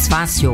fácil.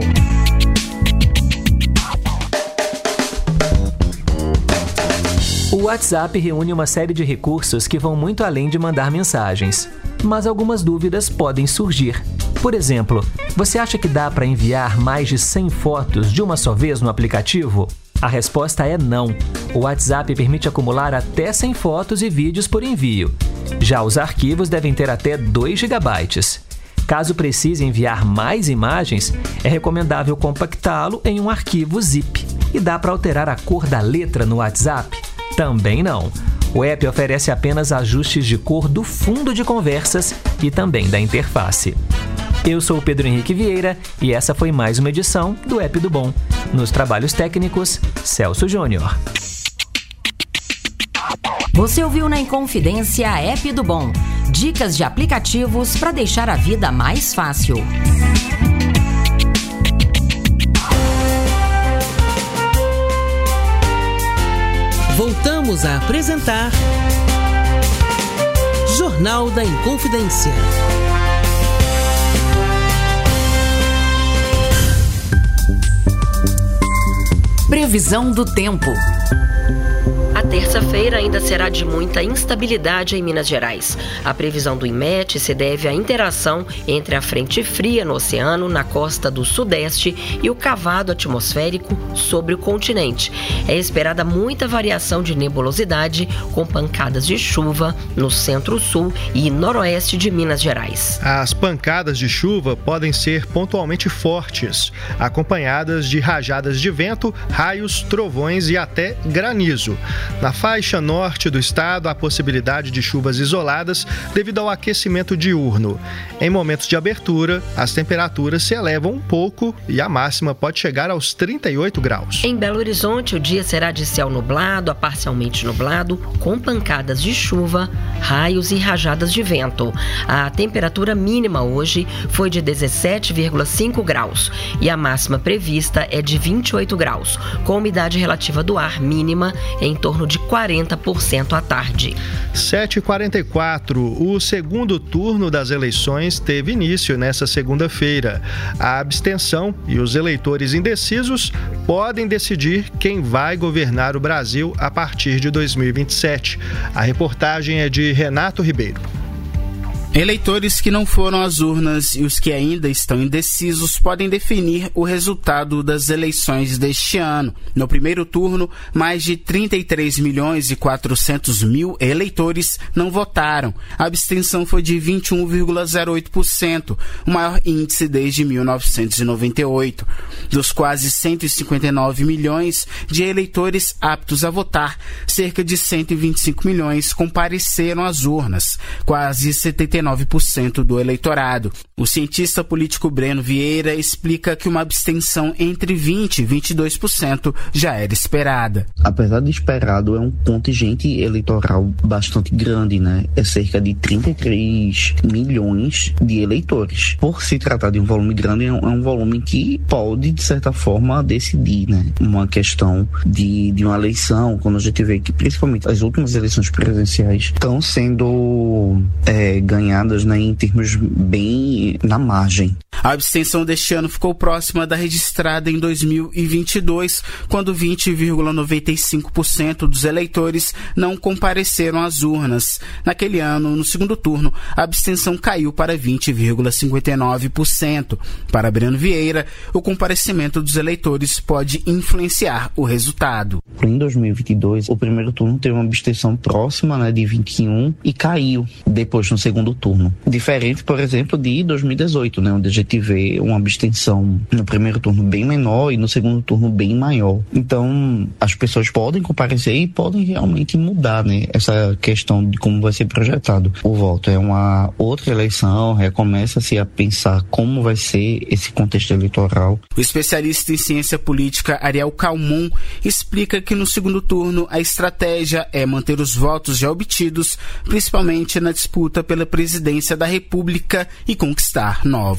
O WhatsApp reúne uma série de recursos que vão muito além de mandar mensagens, mas algumas dúvidas podem surgir. Por exemplo, você acha que dá para enviar mais de 100 fotos de uma só vez no aplicativo? A resposta é não. O WhatsApp permite acumular até 100 fotos e vídeos por envio. Já os arquivos devem ter até 2 GB. Caso precise enviar mais imagens, é recomendável compactá-lo em um arquivo zip. E dá para alterar a cor da letra no WhatsApp? Também não. O app oferece apenas ajustes de cor do fundo de conversas e também da interface. Eu sou o Pedro Henrique Vieira e essa foi mais uma edição do App do Bom. Nos trabalhos técnicos, Celso Júnior. Você ouviu na Inconfidência App do Bom. Dicas de aplicativos para deixar a vida mais fácil. Voltamos a apresentar Jornal da Inconfidência. Previsão do tempo. A terça-feira ainda será de muita instabilidade em Minas Gerais. A previsão do IMET se deve à interação entre a frente fria no oceano, na costa do sudeste, e o cavado atmosférico sobre o continente. É esperada muita variação de nebulosidade, com pancadas de chuva no centro-sul e noroeste de Minas Gerais. As pancadas de chuva podem ser pontualmente fortes, acompanhadas de rajadas de vento, raios, trovões e até granizo. Na faixa norte do estado, há possibilidade de chuvas isoladas devido ao aquecimento diurno. Em momentos de abertura, as temperaturas se elevam um pouco e a máxima pode chegar aos 38 graus. Em Belo Horizonte, o dia será de céu nublado a parcialmente nublado, com pancadas de chuva, raios e rajadas de vento. A temperatura mínima hoje foi de 17,5 graus e a máxima prevista é de 28 graus, com umidade relativa do ar mínima em torno de 40% à tarde. 7h44, o segundo turno das eleições teve início nesta segunda-feira. A abstenção e os eleitores indecisos podem decidir quem vai governar o Brasil a partir de 2027. A reportagem é de Renato Ribeiro. Eleitores que não foram às urnas e os que ainda estão indecisos podem definir o resultado das eleições deste ano. No primeiro turno, mais de 33.400.000 eleitores não votaram. A abstenção foi de 21,08%, o maior índice desde 1998. Dos quase 159 milhões de eleitores aptos a votar, cerca de 125 milhões compareceram às urnas, quase 79% do eleitorado. O cientista político Breno Vieira explica que uma abstenção entre 20% e 22% já era esperada. Apesar de esperado, é um contingente eleitoral bastante grande, né? É cerca de 33 milhões de eleitores. Por se tratar de um volume grande, é um volume que pode, de certa forma, decidir, né? Uma questão de uma eleição, quando a gente vê que, principalmente, as últimas eleições presidenciais estão sendo ganhadas, né, em termos bem na margem. A abstenção deste ano ficou próxima da registrada em 2022, quando 20,95% dos eleitores não compareceram às urnas. Naquele ano, no segundo turno, a abstenção caiu para 20,59%. Para Breno Vieira, o comparecimento dos eleitores pode influenciar o resultado. Em 2022, o primeiro turno teve uma abstenção próxima, né, de 21% e caiu depois no segundo turno. Diferente, por exemplo, de 2018, né, onde a gente vê uma abstenção no primeiro turno bem menor e no segundo turno bem maior. Então, as pessoas podem comparecer e podem realmente mudar, né, essa questão de como vai ser projetado o voto. É uma outra eleição, recomeça-se a pensar como vai ser esse contexto eleitoral. O especialista em ciência política Ariel Calmon explica que no segundo turno a estratégia é manter os votos já obtidos, principalmente na disputa pela presidência da República, e conquistar novos.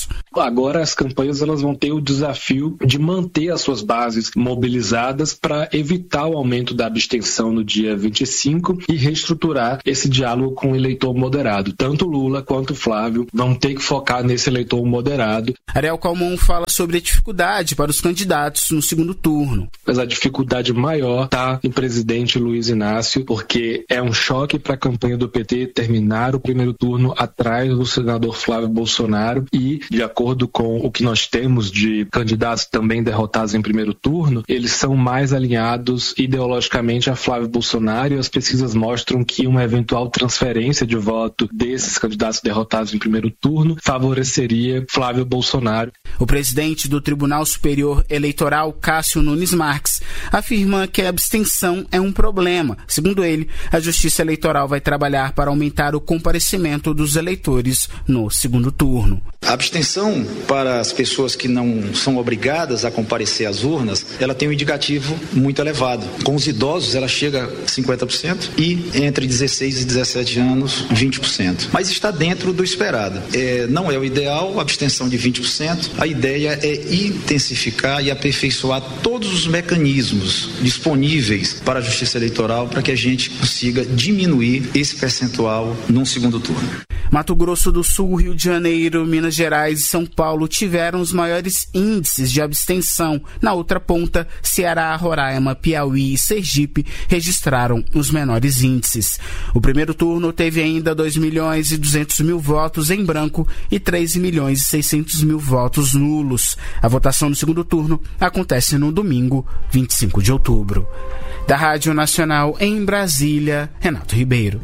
Agora as campanhas elas vão ter o desafio de manter as suas bases mobilizadas para evitar o aumento da abstenção no dia 25 e reestruturar esse diálogo com o eleitor moderado. Tanto Lula quanto Flávio vão ter que focar nesse eleitor moderado. Ariel Calmon fala sobre a dificuldade para os candidatos no segundo turno. Mas a dificuldade maior está em presidente Luiz Inácio, porque é um choque para a campanha do PT terminar o primeiro turno atrás do senador Flávio Bolsonaro e, de acordo com o que nós temos de candidatos também derrotados em primeiro turno, eles são mais alinhados ideologicamente a Flávio Bolsonaro e as pesquisas mostram que uma eventual transferência de voto desses candidatos derrotados em primeiro turno favoreceria Flávio Bolsonaro. O presidente do Tribunal Superior Eleitoral, Cássio Nunes Marques, afirma que a abstenção é um problema. Segundo ele, a Justiça Eleitoral vai trabalhar para aumentar o comparecimento dos eleitores no segundo turno. A abstenção para as pessoas que não são obrigadas a comparecer às urnas, ela tem um indicativo muito elevado. Com os idosos, ela chega a 50% e entre 16 e 17 anos, 20%. Mas está dentro do esperado. Não é o ideal, a abstenção de 20%. A ideia é intensificar e aperfeiçoar todos os mecanismos disponíveis para a Justiça Eleitoral para que a gente consiga diminuir esse percentual num segundo turno. Mato Grosso do Sul, Rio de Janeiro, Minas Gerais e São Paulo tiveram os maiores índices de abstenção. Na outra ponta, Ceará, Roraima, Piauí e Sergipe registraram os menores índices. O primeiro turno teve ainda 2.200.000 votos em branco e 13.600.000 votos nulos. A votação no segundo turno acontece no domingo, 25 de outubro. Da Rádio Nacional em Brasília, Renato Ribeiro.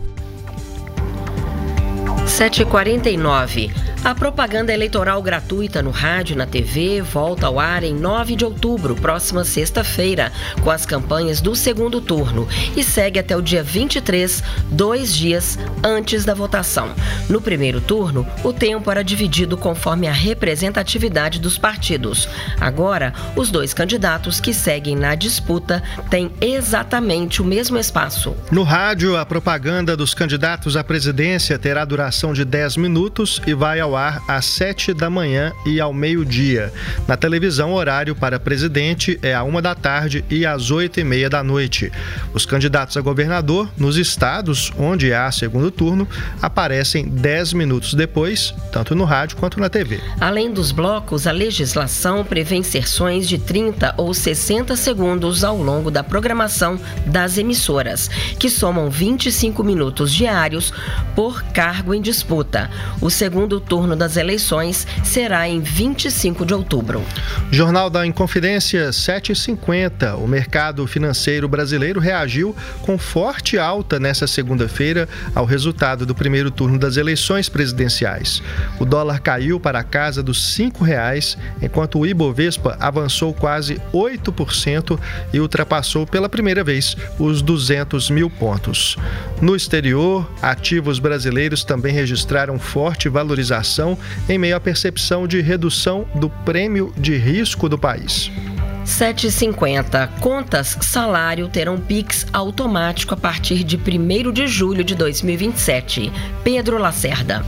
7h49. A propaganda eleitoral gratuita no rádio e na TV volta ao ar em 9 de outubro, próxima sexta-feira, com as campanhas do segundo turno e segue até o dia 23, 2 dias antes da votação. No primeiro turno, o tempo era dividido conforme a representatividade dos partidos. Agora, os dois candidatos que seguem na disputa têm exatamente o mesmo espaço. No rádio, a propaganda dos candidatos à presidência terá duração de 10 minutos e vai ao ar às 7 da manhã e ao meio-dia. Na televisão, o horário para presidente é à 1 da tarde e às 8h30 da noite. Os candidatos a governador, nos estados onde há segundo turno, aparecem 10 minutos depois, tanto no rádio quanto na TV. Além dos blocos, a legislação prevê inserções de 30 ou 60 segundos ao longo da programação das emissoras, que somam 25 minutos diários por cargo em disputa. O segundo turno das eleições será em 25 de outubro. Jornal da Inconfidência, 7h50. O mercado financeiro brasileiro reagiu com forte alta nesta segunda-feira ao resultado do primeiro turno das eleições presidenciais. O dólar caiu para a casa dos R$5, enquanto o Ibovespa avançou quase 8% e ultrapassou pela primeira vez os 200 mil pontos. No exterior, ativos brasileiros também registraram forte valorização em meio à percepção de redução do prêmio de risco do país. 7h50. Contas salário terão PIX automático a partir de 1º de julho de 2027. Pedro Lacerda.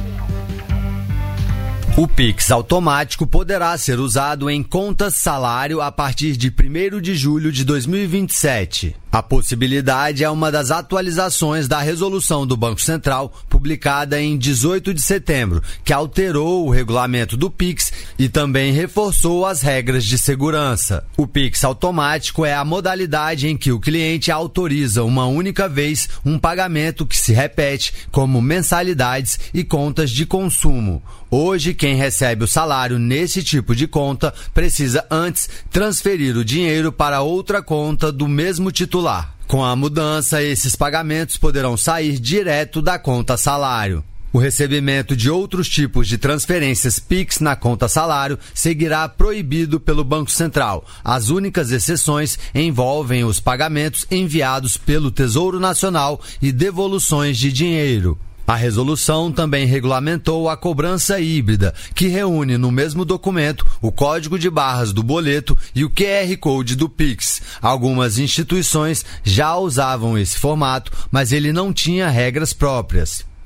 O PIX automático poderá ser usado em contas salário a partir de 1º de julho de 2027. A possibilidade é uma das atualizações da resolução do Banco Central, publicada em 18 de setembro, que alterou o regulamento do PIX e também reforçou as regras de segurança. O PIX automático é a modalidade em que o cliente autoriza uma única vez um pagamento que se repete, como mensalidades e contas de consumo. Hoje, quem recebe o salário nesse tipo de conta precisa antes transferir o dinheiro para outra conta do mesmo titular. Com a mudança, esses pagamentos poderão sair direto da conta salário. O recebimento de outros tipos de transferências PIX na conta salário seguirá proibido pelo Banco Central. As únicas exceções envolvem os pagamentos enviados pelo Tesouro Nacional e devoluções de dinheiro. A resolução também regulamentou a cobrança híbrida, que reúne no mesmo documento o código de barras do boleto e o QR Code do PIX. Algumas instituições já usavam esse formato, mas ele não tinha regras próprias.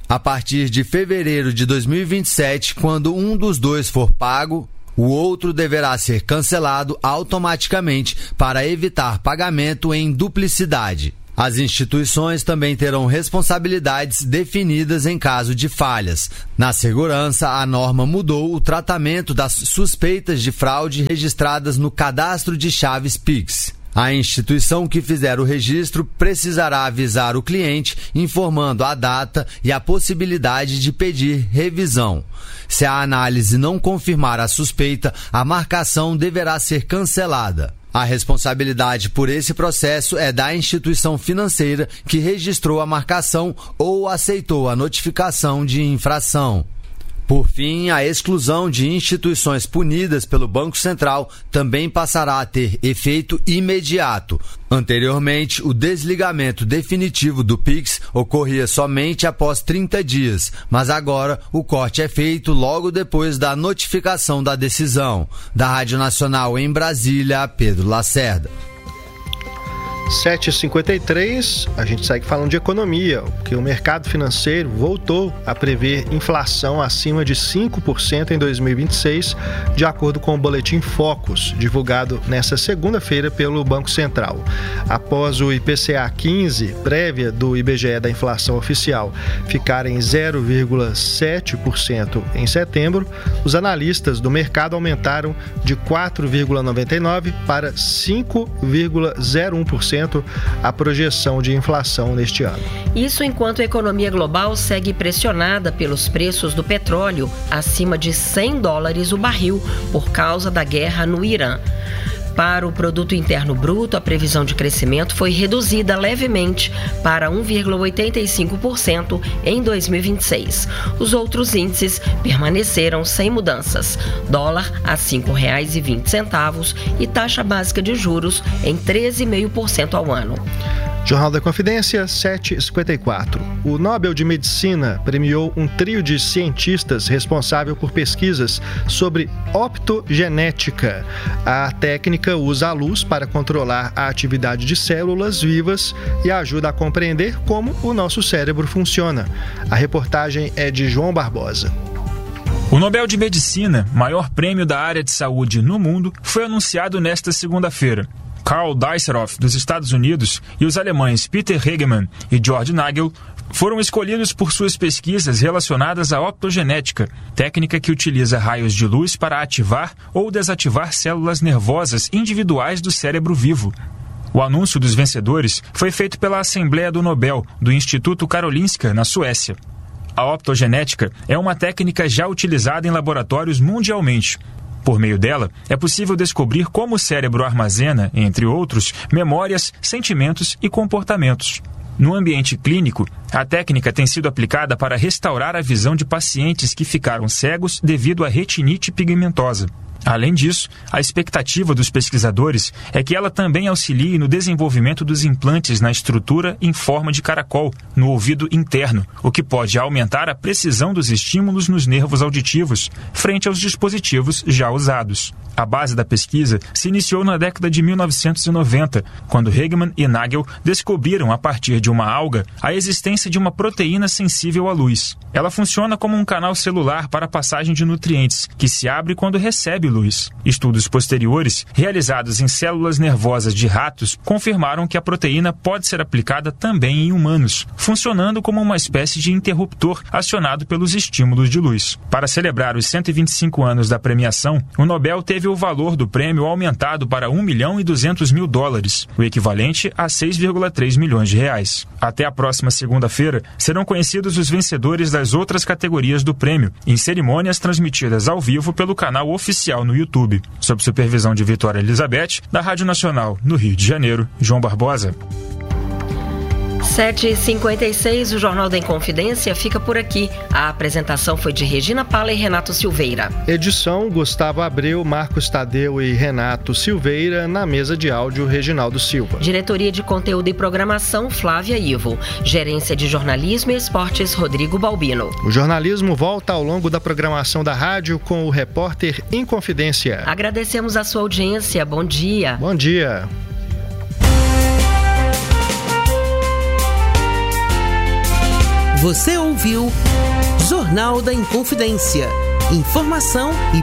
A partir de fevereiro de 2027, quando um dos dois for pago, o outro deverá ser cancelado automaticamente para evitar pagamento em duplicidade. As instituições também terão responsabilidades definidas em caso de falhas. Na segurança, a norma mudou o tratamento das suspeitas de fraude registradas no cadastro de chaves Pix. A instituição que fizer o registro precisará avisar o cliente, informando a data e a possibilidade de pedir revisão. Se a análise não confirmar a suspeita, a marcação deverá ser cancelada. A responsabilidade por esse processo é da instituição financeira que registrou a marcação ou aceitou a notificação de infração. Por fim, a exclusão de instituições punidas pelo Banco Central também passará a ter efeito imediato. Anteriormente, o desligamento definitivo do Pix ocorria somente após 30 dias, mas agora o corte é feito logo depois da notificação da decisão. Da Rádio Nacional em Brasília, Pedro Lacerda. 7h53, a gente segue falando de economia, porque o mercado financeiro voltou a prever inflação acima de 5% em 2026, de acordo com o boletim Focus, divulgado nesta segunda-feira pelo Banco Central. Após o IPCA 15, prévia do IBGE da inflação oficial, ficar em 0,7% em setembro, os analistas do mercado aumentaram de 4,99% para 5,01% a projeção de inflação neste ano. Isso enquanto a economia global segue pressionada pelos preços do petróleo acima de $100 o barril por causa da guerra no Irã. Para o Produto Interno Bruto, a previsão de crescimento foi reduzida levemente para 1,85% em 2026. Os outros índices permaneceram sem mudanças. Dólar a R$ 5,20 e taxa básica de juros em 13,5% ao ano. Jornal da Confidência, 7h54. O Nobel de Medicina premiou um trio de cientistas responsável por pesquisas sobre optogenética. A técnica usa a luz para controlar a atividade de células vivas e ajuda a compreender como o nosso cérebro funciona. A reportagem é de João Barbosa. O Nobel de Medicina, maior prêmio da área de saúde no mundo, foi anunciado nesta segunda-feira. Karl Deisseroff, dos Estados Unidos, e os alemães Peter Hegemann e Georg Nagel foram escolhidos por suas pesquisas relacionadas à optogenética, técnica que utiliza raios de luz para ativar ou desativar células nervosas individuais do cérebro vivo. O anúncio dos vencedores foi feito pela Assembleia do Nobel, do Instituto Karolinska, na Suécia. A optogenética é uma técnica já utilizada em laboratórios mundialmente. Por meio dela, é possível descobrir como o cérebro armazena, entre outros, memórias, sentimentos e comportamentos. No ambiente clínico, a técnica tem sido aplicada para restaurar a visão de pacientes que ficaram cegos devido à retinite pigmentosa. Além disso, a expectativa dos pesquisadores é que ela também auxilie no desenvolvimento dos implantes na estrutura em forma de caracol, no ouvido interno, o que pode aumentar a precisão dos estímulos nos nervos auditivos, frente aos dispositivos já usados. A base da pesquisa se iniciou na década de 1990, quando Hegemann e Nagel descobriram, a partir de uma alga, a existência de uma proteína sensível à luz. Ela funciona como um canal celular para a passagem de nutrientes, que se abre quando recebe luz. Estudos posteriores, realizados em células nervosas de ratos, confirmaram que a proteína pode ser aplicada também em humanos, funcionando como uma espécie de interruptor acionado pelos estímulos de luz. Para celebrar os 125 anos da premiação, o Nobel teve o valor do prêmio aumentado para $1.200.000, o equivalente a 6,3 milhões de reais. Até a próxima segunda-feira, serão conhecidos os vencedores das outras categorias do prêmio, em cerimônias transmitidas ao vivo pelo canal oficial no YouTube. Sob supervisão de Vitória Elizabeth, da Rádio Nacional, no Rio de Janeiro, João Barbosa. 7h56, o Jornal da Inconfidência fica por aqui. A apresentação foi de Regina Pala e Renato Silveira. Edição, Gustavo Abreu, Marcos Tadeu e Renato Silveira. Na mesa de áudio, Reginaldo Silva. Diretoria de Conteúdo e Programação, Flávia Ivo. Gerência de Jornalismo e Esportes, Rodrigo Balbino. O jornalismo volta ao longo da programação da rádio com o repórter Inconfidência. Agradecemos a sua audiência. Bom dia. Bom dia. Você ouviu Jornal da Inconfidência. Informação e